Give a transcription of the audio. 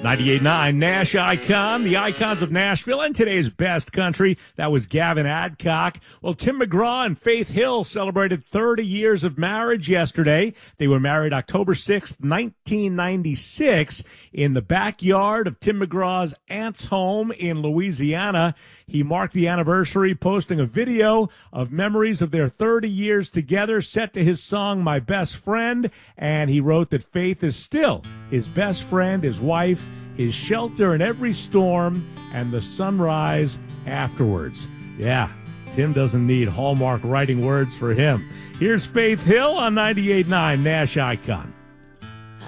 98.9 Nash Icon, the icons of Nashville and today's best country. That was Gavin Adcock. Well, Tim McGraw and Faith Hill celebrated 30 years of marriage yesterday. They were married October 6th, 1996 in the backyard of Tim McGraw's aunt's home in Louisiana. He marked the anniversary posting a video of memories of their 30 years together set to his song, My Best Friend. And he wrote that Faith is still his best friend, his wife, his shelter in every storm, and the sunrise afterwards. Yeah, Tim doesn't need Hallmark writing words for him. Here's Faith Hill on 98.9 Nash Icon.